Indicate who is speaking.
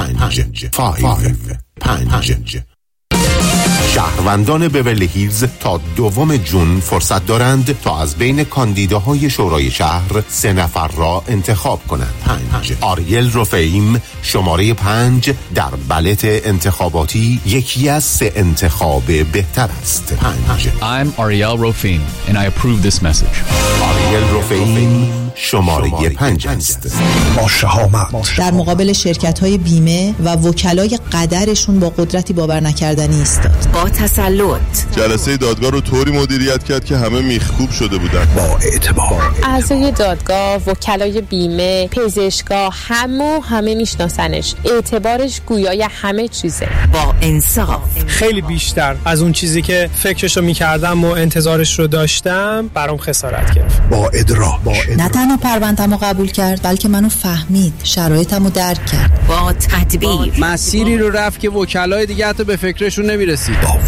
Speaker 1: 5 شهروندان بیورلی هیلز تا 2 جون فرصت دارند تا از بین کاندیداهای شورای شهر 3 نفر را انتخاب کنند. آریل رفیم شماره 5 در بلت انتخاباتی یکی از 3 انتخاب بهتر است.
Speaker 2: I'm Ariel Rofim and I approve this message.
Speaker 1: آریل رفیم شماره 5 است.
Speaker 3: با شهامت
Speaker 4: در مقابل شرکت‌های بیمه و وکلای قدرشون با قدرتی باور نکردنی ایستاد.
Speaker 5: با تسلط
Speaker 6: جلسه دادگاه رو طوری مدیریت کرد که همه میخکوب شده بودن.
Speaker 3: با اعتبار
Speaker 7: اعضای دادگاه، وکلای بیمه، پزشکا همه میشناسنش. اعتبارش گویای همه چیزه.
Speaker 5: با انصاف
Speaker 8: خیلی بیشتر از اون چیزی که فکرشو میکردم و انتظارش رو داشتم برام خسارت گرفت.
Speaker 3: با ادراک
Speaker 4: نه تنها پرونده‌مو قبول کرد بلکه منو فهمید، شرایطمو درک کرد.
Speaker 5: با تدبیر
Speaker 9: مسیری رو رفت که وکلای دیگه حتی به فکرشون نمیرسید.
Speaker 3: با